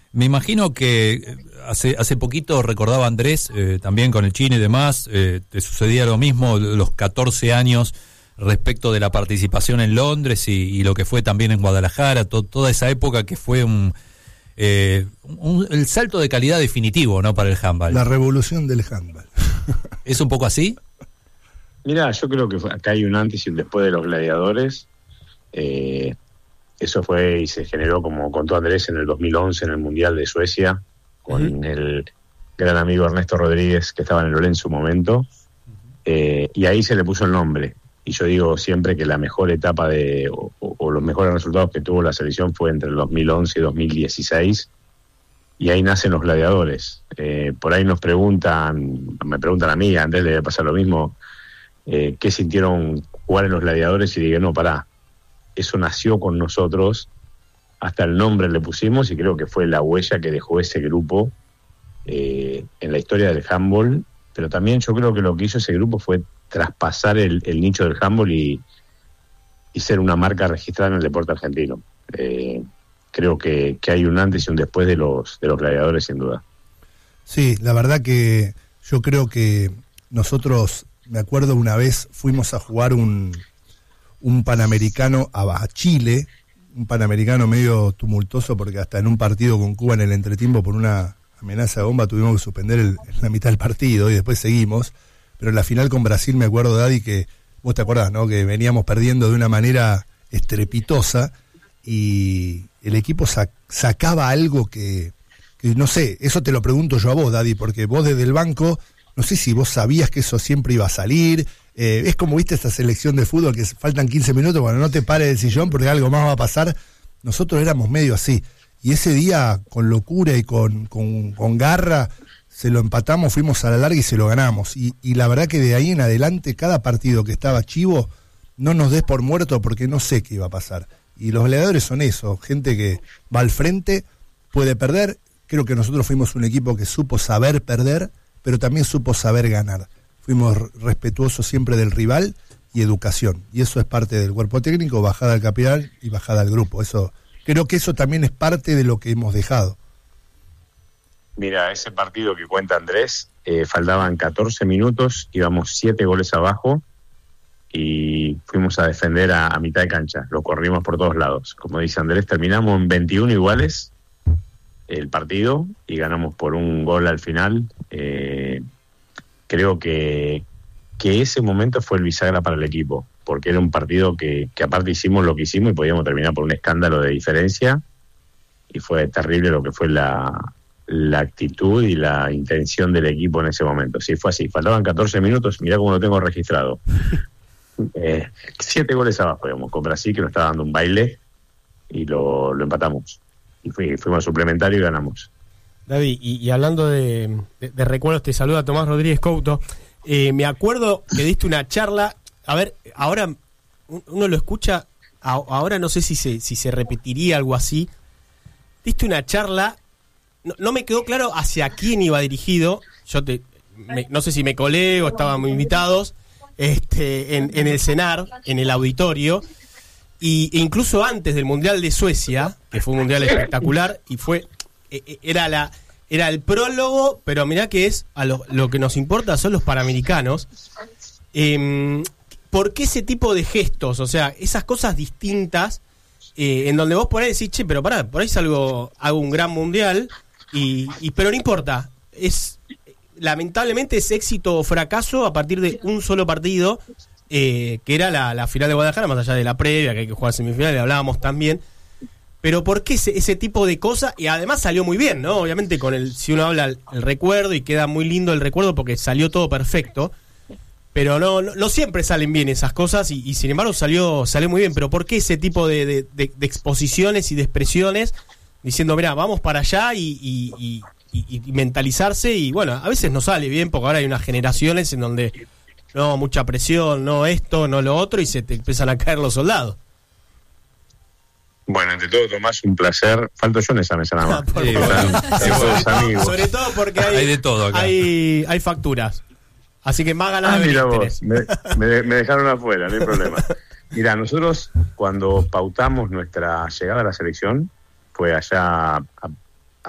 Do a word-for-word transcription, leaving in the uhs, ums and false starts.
Me imagino que hace hace poquito recordaba Andrés, eh, también con el Chino y demás, eh, te sucedía lo mismo, los catorce años respecto de la participación en Londres y, y lo que fue también en Guadalajara, to, toda esa época que fue un, eh, un el salto de calidad definitivo, ¿no?, para el handball. La revolución del handball. ¿Es un poco así? Mira, yo creo que fue, acá hay un antes y un después de los gladiadores. Eh, eso fue y se generó, como contó Andrés, en el dos mil once en el Mundial de Suecia, con uh-huh. el gran amigo Ernesto Rodríguez, que estaba en el Olé en su momento, eh, y ahí se le puso el nombre. Y yo digo siempre que la mejor etapa de o, o los mejores resultados que tuvo la selección fue entre el dos mil once y dos mil dieciséis, y ahí nacen los gladiadores. Eh, por ahí nos preguntan, me preguntan a mí, a Andrés le debe pasar lo mismo, eh, ¿qué sintieron jugar en los gladiadores? Y dije, no, pará, eso nació con nosotros, hasta el nombre le pusimos, y creo que fue la huella que dejó ese grupo eh, en la historia del handball. Pero también yo creo que lo que hizo ese grupo fue traspasar el, el nicho del handball y, y ser una marca registrada en el deporte argentino. Eh, creo que, que hay un antes y un después de los de los gladiadores, sin duda. Sí, la verdad que yo creo que nosotros, me acuerdo una vez fuimos a jugar un, un Panamericano a Chile, un Panamericano medio tumultuoso porque hasta en un partido con Cuba en el entretiempo por una amenaza de bomba tuvimos que suspender el, la mitad del partido y después seguimos, pero en la final con Brasil me acuerdo, Daddy, que vos te acordás, ¿no?, que veníamos perdiendo de una manera estrepitosa y el equipo sac- sacaba algo que, que no sé, eso te lo pregunto yo a vos, Daddy, porque vos desde el banco, no sé si vos sabías que eso siempre iba a salir, eh, es como, viste, esta selección de fútbol que faltan quince minutos, cuando no te pares del sillón porque algo más va a pasar, nosotros éramos medio así. Y ese día, con locura y con, con, con garra, se lo empatamos, fuimos a la larga y se lo ganamos. Y, y la verdad que de ahí en adelante, cada partido que estaba chivo, no nos des por muerto porque no sé qué iba a pasar. Y los gladiadores son eso, gente que va al frente, puede perder. Creo que nosotros fuimos un equipo que supo saber perder, pero también supo saber ganar. Fuimos respetuosos siempre del rival y educación. Y eso es parte del cuerpo técnico, bajada al capital y bajada al grupo. Eso... Creo que eso también es parte de lo que hemos dejado. Mira, ese partido que cuenta Andrés, eh, faltaban catorce minutos, íbamos siete goles abajo y fuimos a defender a, a mitad de cancha. Lo corrimos por todos lados. Como dice Andrés, terminamos en veintiuno iguales el partido y ganamos por un gol al final. Eh, creo que, que ese momento fue el bisagra para el equipo, porque era un partido que, que aparte hicimos lo que hicimos y podíamos terminar por un escándalo de diferencia, y fue terrible lo que fue la, la actitud y la intención del equipo en ese momento. Sí, fue así, faltaban catorce minutos, mirá cómo lo tengo registrado. Eh, siete goles abajo, digamos, con Brasil, que nos estaba dando un baile, y lo, lo empatamos. Y fui, fuimos al suplementario y ganamos. David, y, y hablando de, de, de recuerdos, te saluda Tomás Rodríguez Couto. Eh, me acuerdo que diste una charla. A ver, ahora uno lo escucha, ahora no sé si se, si se repetiría algo así. Diste una charla, no, no me quedó claro hacia quién iba dirigido. Yo te, me, no sé si me colé o estábamos invitados este, en, en el CENAR, en el auditorio, y, e incluso antes del Mundial de Suecia, que fue un mundial espectacular, y fue era la era el prólogo, pero mirá que es a lo, lo que nos importa son los panamericanos. Eh, ¿Por qué ese tipo de gestos? O sea, esas cosas distintas, eh, en donde vos por ahí decís, che, pero pará, por ahí salgo, hago un gran mundial, y, y pero no importa. Es lamentablemente es éxito o fracaso a partir de un solo partido, eh, que era la, la final de Guadalajara, más allá de la previa, que hay que jugar semifinales, hablábamos también. Pero ¿por qué ese, ese tipo de cosas? Y además salió muy bien, ¿no? Obviamente, con el si uno habla el, el recuerdo, y queda muy lindo el recuerdo porque salió todo perfecto. Pero no, no, no siempre salen bien esas cosas y, y sin embargo salió salió muy bien. Pero ¿por qué ese tipo de, de, de, de exposiciones y de expresiones diciendo, mira, vamos para allá y, y, y, y, y mentalizarse? Y bueno, a veces no sale bien porque ahora hay unas generaciones en donde no, mucha presión, no esto, no lo otro, y se te empiezan a caer los soldados. Bueno, ante todo, Tomás, un placer. Falto yo en esa mesa nada más. Sí, bueno. sobre, todo, sobre todo porque hay, hay de todo acá. Hay, hay facturas. Así que más ganas ah, de mira venir vos, me, me, me dejaron afuera, no hay problema. Mira, nosotros cuando pautamos nuestra llegada a la selección, fue allá a